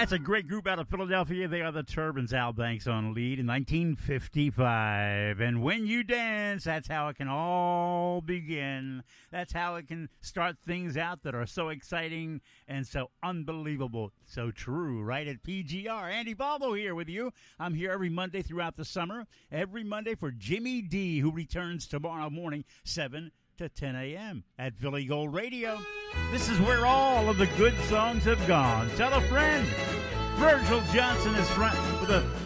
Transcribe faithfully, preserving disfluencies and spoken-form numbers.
That's a great group out of Philadelphia. They are the Turbans. Al Banks on lead in nineteen fifty-five. And when you dance, that's how it can all begin. That's how it can start things out that are so exciting and so unbelievable. So true, right? At P G R. Andy Balbo here with you. I'm here every Monday throughout the summer. Every Monday for Jimmy D, who returns tomorrow morning, seven to ten a.m. at Philly Gold Radio. This is where all of the good songs have gone. Tell a friend. Virgil Johnson is front with a